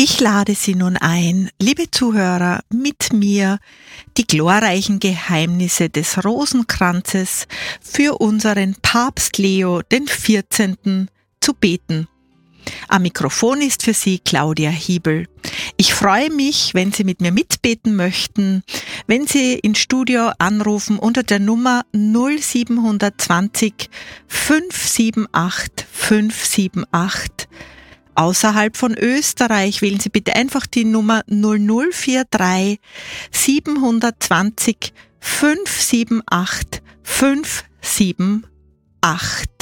Ich lade Sie nun ein, liebe Zuhörer, mit mir die glorreichen Geheimnisse des Rosenkranzes für unseren Papst Leo den 14. zu beten. Am Mikrofon ist für Sie Claudia Hiebel. Ich freue mich, wenn Sie mit mir mitbeten möchten, wenn Sie ins Studio anrufen unter der Nummer 0720 578 578. Außerhalb von Österreich wählen Sie bitte einfach die Nummer 0043 720 578 578.